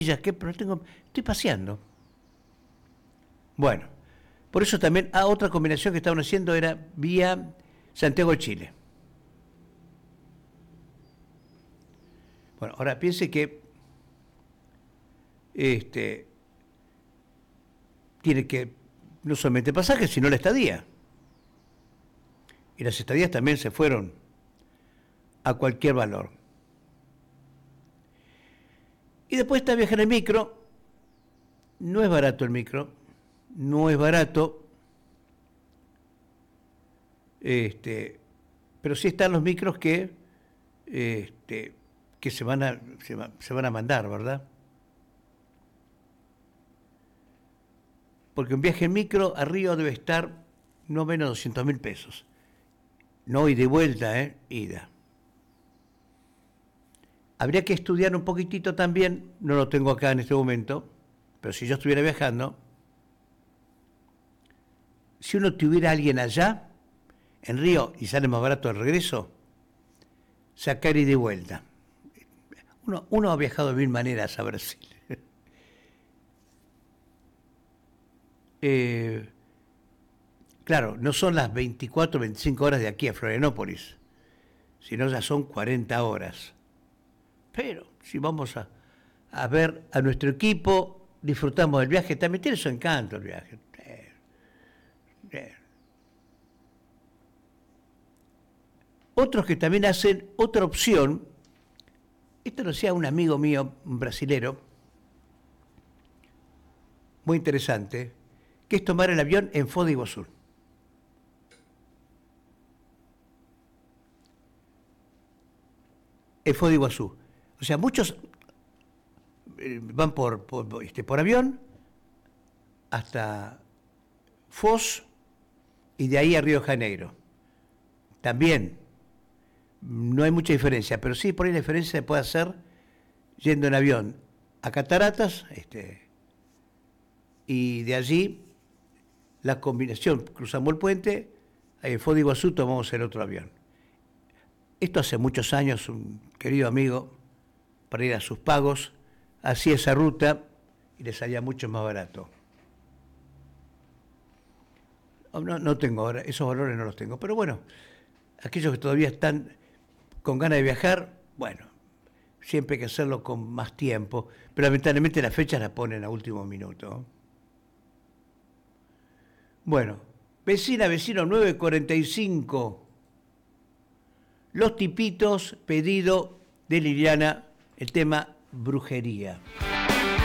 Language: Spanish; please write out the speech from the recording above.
¿qué? Pero estoy paseando. Bueno, por eso también, otra combinación que estaban haciendo era vía Santiago de Chile. Bueno, ahora piense que tiene que no solamente pasajes, sino la estadía. Y las estadías también se fueron a cualquier valor. Y después está viajar en micro. No es barato el micro. No es barato. Pero sí están los micros que se van a mandar, ¿verdad? Porque un viaje en micro a Río debe estar no menos de 200.000 pesos. No ida y vuelta, ida. Habría que estudiar un poquitito también, no lo tengo acá en este momento, pero si yo estuviera viajando, si uno tuviera a alguien allá, en Río, y sale más barato el regreso, sacar ida y vuelta. Uno ha viajado de mil maneras a Brasil. Claro, no son las 24, 25 horas de aquí a Florianópolis, sino ya son 40 horas. Pero si vamos a ver a nuestro equipo, disfrutamos del viaje, también tiene su encanto el viaje. Otros que también hacen otra opción, esto lo decía un amigo mío, un brasilero, muy interesante, que es tomar el avión en Foz de Iguazú. En Foz de Iguazú. O sea, muchos van por avión hasta Foz y de ahí a Río de Janeiro. También no hay mucha diferencia, pero sí por ahí la diferencia se puede hacer yendo en avión a Cataratas, y de allí la combinación, cruzamos el puente, en Foz de Iguazú tomamos el otro avión. Esto hace muchos años, un querido amigo, para ir a sus pagos, hacía esa ruta y le salía mucho más barato. No tengo ahora, esos valores no los tengo, pero bueno, aquellos que todavía están con ganas de viajar, bueno, siempre hay que hacerlo con más tiempo, pero lamentablemente las fechas las ponen a último minuto. Bueno, vecino 945, Los Tipitos, pedido de Liliana, el tema brujería.